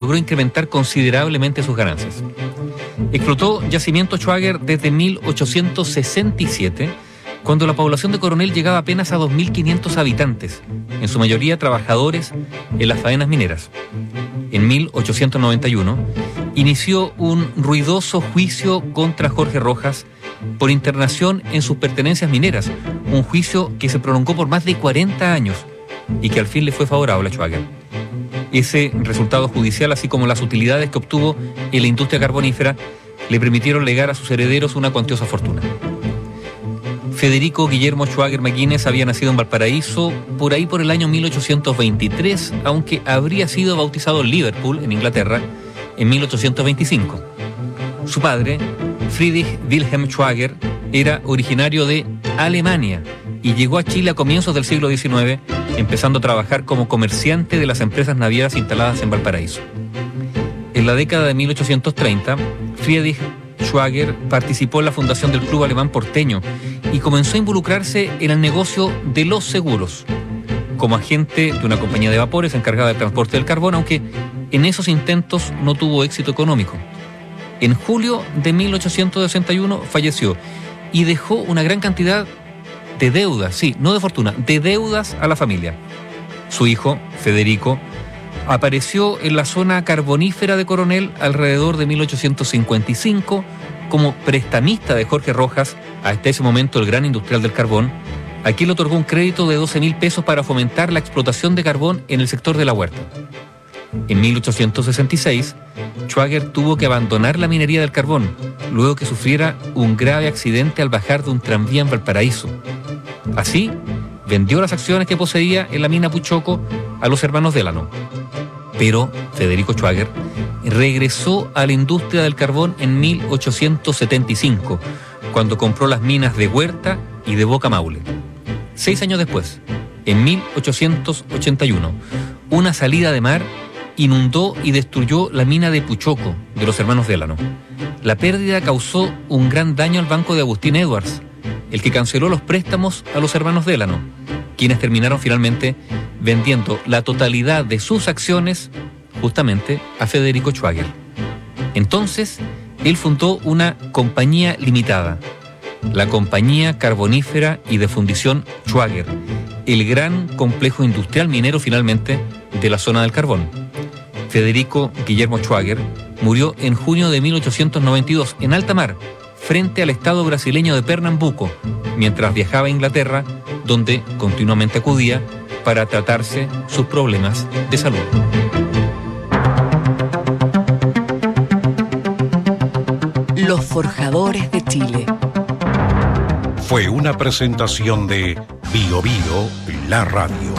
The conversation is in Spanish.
logró incrementar considerablemente sus ganancias. Explotó Yacimiento Schwager desde 1867, cuando la población de Coronel llegaba apenas a 2.500 habitantes, en su mayoría trabajadores en las faenas mineras. En 1891 inició un ruidoso juicio contra Jorge Rojas por internación en sus pertenencias mineras, un juicio que se prolongó por más de 40 años y que al fin le fue favorable a Schwager. Ese resultado judicial, así como las utilidades que obtuvo en la industria carbonífera, le permitieron legar a sus herederos una cuantiosa fortuna. Federico Guillermo Schwager McGuinness había nacido en Valparaíso por ahí por el año 1823, aunque habría sido bautizado en Liverpool, en Inglaterra, en 1825. Su padre, Friedrich Wilhelm Schwager, era originario de Alemania y llegó a Chile a comienzos del siglo XIX, empezando a trabajar como comerciante de las empresas navieras instaladas en Valparaíso. En la década de 1830, Friedrich Schwager participó en la fundación del Club Alemán Porteño y comenzó a involucrarse en el negocio de los seguros, como agente de una compañía de vapores encargada del transporte del carbón, aunque en esos intentos no tuvo éxito económico. En julio de 1861 falleció y dejó una gran cantidad de deudas, sí, no de fortuna, de deudas a la familia. Su hijo, Federico, apareció en la zona carbonífera de Coronel alrededor de 1855 como prestamista de Jorge Rojas, hasta ese momento el gran industrial del carbón, a quien le otorgó un crédito de 12.000 pesos para fomentar la explotación de carbón en el sector de la huerta. En 1866, Schwager tuvo que abandonar la minería del carbón, luego que sufriera un grave accidente al bajar de un tranvía en Valparaíso. Así, vendió las acciones que poseía en la mina Puchoco a los hermanos Delano. Pero Federico Schwager regresó a la industria del carbón en 1875, cuando compró las minas de Huerta y de Boca Maule. 6 años después, en 1881, una salida de mar inundó y destruyó la mina de Puchoco de los hermanos Delano. La pérdida causó un gran daño al banco de Agustín Edwards, el que canceló los préstamos a los hermanos Delano, quienes terminaron finalmente vendiendo la totalidad de sus acciones justamente a Federico Schwager. Entonces, él fundó una compañía limitada, la Compañía Carbonífera y de Fundición Schwager, el gran complejo industrial minero finalmente de la zona del carbón. Federico Guillermo Schwager murió en junio de 1892 en alta mar, frente al estado brasileño de Pernambuco, mientras viajaba a Inglaterra, donde continuamente acudía para tratarse sus problemas de salud. Los Forjadores de Chile. Fue una presentación de Bio Bio, la radio.